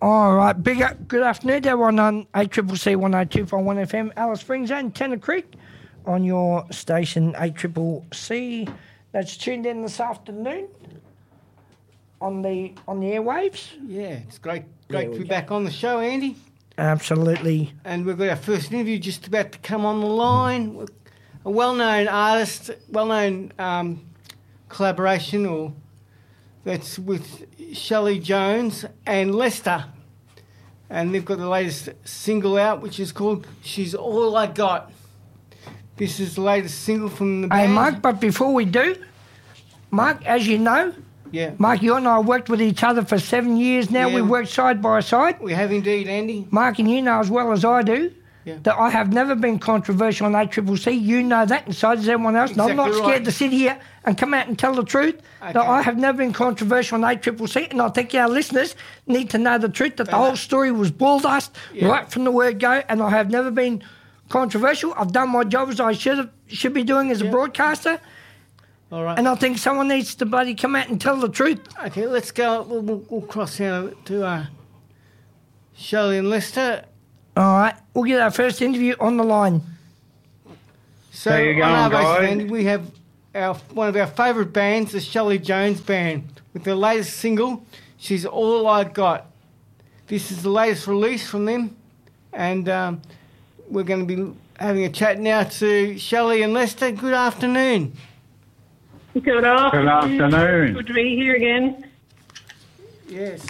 All right, good afternoon, everyone on ACCC 102.1 FM, Alice Springs and Tennant Creek on your station ACCC. That's tuned in this afternoon on the airwaves. Yeah, it's great to be back on the show, Andy. Absolutely. And we've got our first interview just about to come on the line. A well-known artist, well-known collaboration, that's with Shelley Jones and Lester. And they've got the latest single out, which is called She's All I Got. This is the latest single from the band. Hey, Mark, but before we do, Mark, as you know, Mark, you and I worked with each other for 7 years now. Yeah. We worked side by side. We have indeed, Andy. Mark, and you know as well as I do that I have never been controversial on ACCC. You know that, and so does everyone else. Exactly and I'm not scared right. to sit here and come out and tell the truth that I have never been controversial on ACCC, and I think our listeners need to know the truth, that the whole story was bull dust right from the word go, and I have never been controversial. I've done my job as I should be doing as a broadcaster. All right. And I think someone needs to bloody come out and tell the truth. Okay, let's go. We'll cross down to Shelley and Lester. All right, we'll get our first interview on the line. So how you going, guys? Andy, we have one of our favourite bands, the Shelley Jones Band, with their latest single, She's All I Got. This is the latest release from them, and we're going to be having a chat now to Shelley and Lester. Good afternoon. Good afternoon. Good afternoon. Good to be here again. Yes.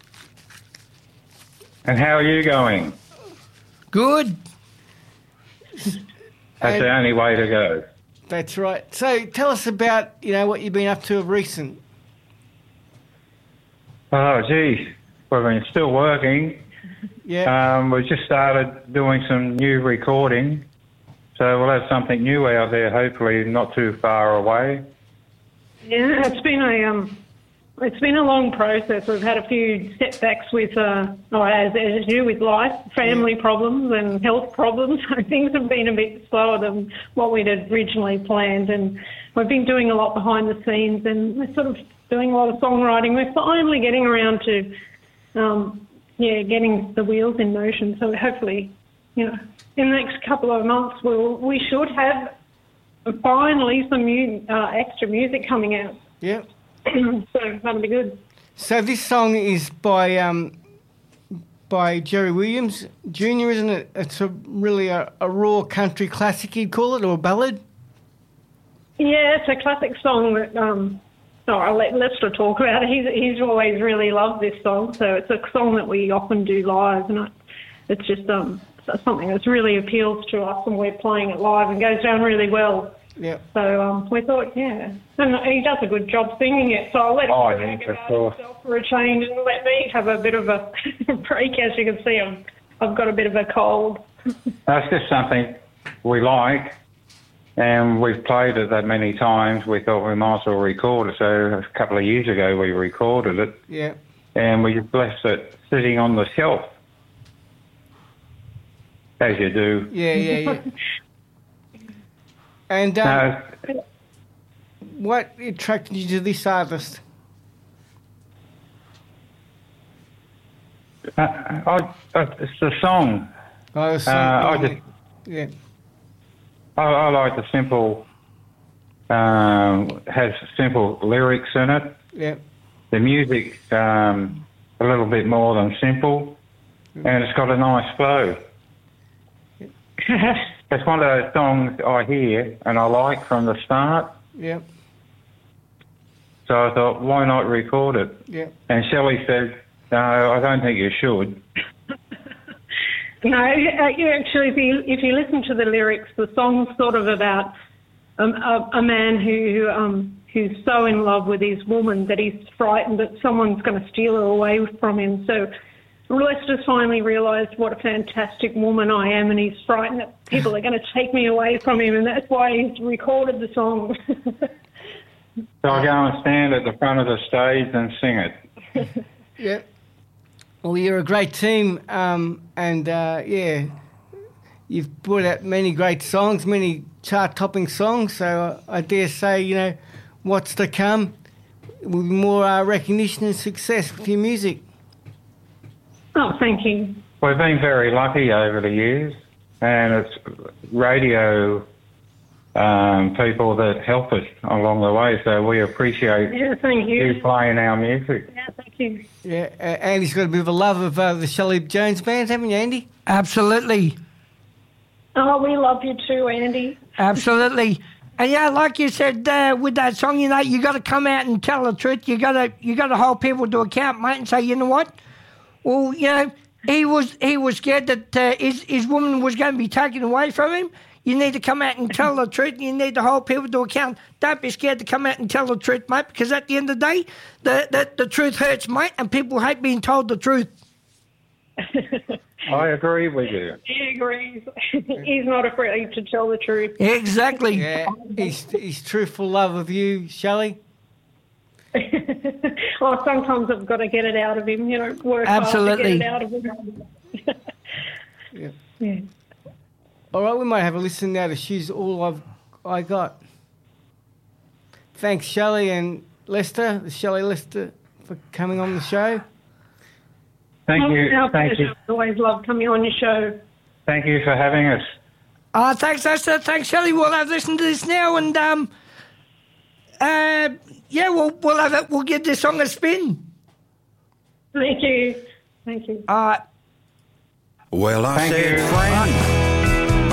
And how are you going? Good. That's the only way to go. That's right. So tell us about, what you've been up to of recent. Oh, geez. We've been still working. Yeah. We just started doing some new recording. So we'll have something new out there, hopefully not too far away. Yeah, it's been a long process. We've had a few setbacks with, as you with life, family problems and health problems. So things have been a bit slower than what we'd originally planned. And we've been doing a lot behind the scenes, and we're sort of doing a lot of songwriting. We're finally getting around to, getting the wheels in motion. So hopefully, in the next couple of months, we should have finally some extra music coming out. Yeah. So that'll be good. So this song is by Jerry Williams Jr., isn't it? It's really a raw country classic, you'd call it, or a ballad? Yeah, it's a classic song that I'll let Lester talk about it. He's always really loved this song, so it's a song that we often do live, and it's just something that really appeals to us, and we're playing it live and goes down really well. Yeah. So we thought, and he does a good job singing it, so I'll let him talk about himself for a change and let me have a bit of a break. As you can see, I've got a bit of a cold. That's just something we like, and we've played it that many times. We thought we might as well record it. So a couple of years ago we recorded it. Yeah. And we left it sitting on the shelf, as you do. Yeah. And what attracted you to this artist? It's the song. Oh, the song. I like the simple. Has simple lyrics in it. Yeah. The music a little bit more than simple, and it's got a nice flow. It's one of those songs I hear and I like from the start. Yeah. So I thought, why not record it? Yeah. And Shelley said, no, I don't think you should. No, actually, if you listen to the lyrics, the song's sort of about a man who's so in love with his woman that he's frightened that someone's going to steal her away from him. So Lester's finally realised what a fantastic woman I am, and he's frightened that people are going to take me away from him, and that's why he's recorded the song. So I go and stand at the front of the stage and sing it. Yeah. Well, you're a great team, you've brought out many great songs, many chart-topping songs, so I dare say, what's to come will be more recognition and success with your music. Oh, thank you. We've been very lucky over the years, and it's radio people that help us along the way, so we appreciate thank you. playing our music. Yeah, thank you. Yeah, Andy's got a bit of a love of the Shelley Jones band, haven't you, Andy? Absolutely. Oh, we love you too, Andy. Absolutely. And yeah, like you said with that song, you got to come out and tell the truth. You got to hold people to account, mate, and say, you know what? Well, he was scared that his woman was going to be taken away from him. You need to come out and tell the truth. And you need to hold people to account. Don't be scared to come out and tell the truth, mate, because at the end of the day, the truth hurts, mate, and people hate being told the truth. I agree with you. He agrees. He's not afraid to tell the truth. Exactly. Yeah, his truthful love of you, Shelley. Oh, sometimes I've got to get it out of him, work Absolutely. hard to get it out of him. Yeah. All right, we might have a listen now to She's All I Got. Thanks, Shelley and Lester, Shelley Lester, for coming on the show. Thank you. Our Thank pleasure. you. Always love coming on your show. Thank you for having us. Thanks, Lester. Thanks, Shelley. We'll have listened to this now, and we'll have it. We'll give this song a spin. Thank you. Thank you. All right. Well, I Thank said, you. Frank,